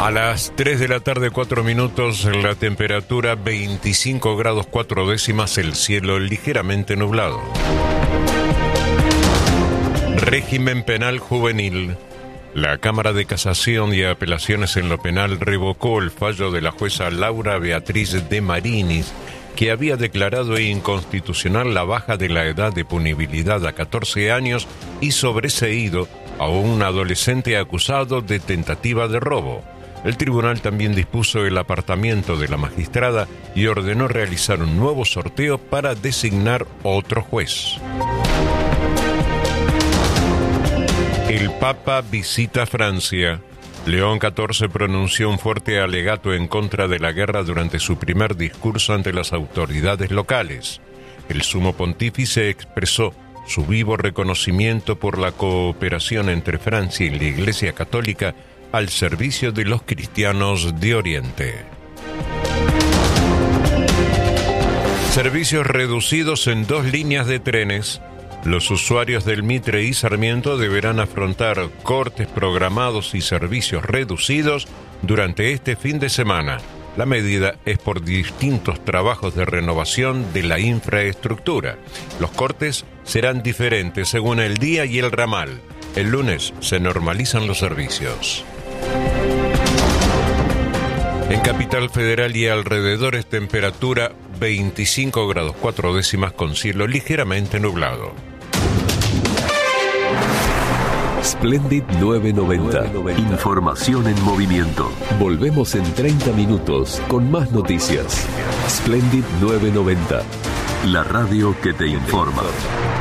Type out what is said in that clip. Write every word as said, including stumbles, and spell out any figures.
A las tres de la tarde, cuatro minutos, la temperatura veinticinco grados cuatro décimas, el cielo ligeramente nublado. Régimen penal juvenil. La Cámara de Casación y Apelaciones en lo Penal revocó el fallo de la jueza Laura Beatriz de Marinis, que había declarado inconstitucional la baja de la edad de punibilidad a catorce años y sobreseído a un adolescente acusado de tentativa de robo. El tribunal también dispuso el apartamiento de la magistrada y ordenó realizar un nuevo sorteo para designar otro juez. El Papa visita Francia. León catorce pronunció un fuerte alegato en contra de la guerra durante su primer discurso ante las autoridades locales. El sumo pontífice expresó su vivo reconocimiento por la cooperación entre Francia y la Iglesia Católica al servicio de los cristianos de Oriente. Servicios reducidos en dos líneas de trenes. Los usuarios del Mitre y Sarmiento deberán afrontar cortes programados y servicios reducidos durante este fin de semana. La medida es por distintos trabajos de renovación de la infraestructura. Los cortes serán diferentes según el día y el ramal. El lunes se normalizan los servicios. En Capital Federal y alrededores, temperatura veinticinco grados cuatro décimas con cielo ligeramente nublado. Splendid novecientos noventa. Información en movimiento. Volvemos en treinta minutos con más noticias. Splendid novecientos noventa. La radio que te informa.